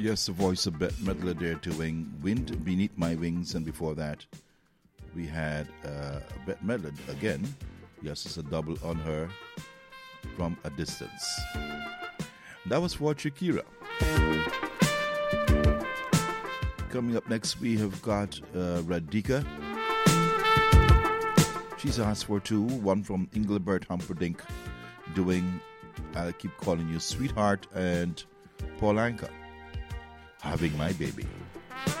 Yes, the voice of Bette Midler there doing Wind Beneath My Wings, and before that we had Bette Midler again. Yes, it's a double on her, From a Distance. That was for Shakira. Coming up next we have got Radhika. She's asked for two, one from Engelbert Humperdinck doing I'll Keep Calling You Sweetheart, and Paul Anka, Having My Baby.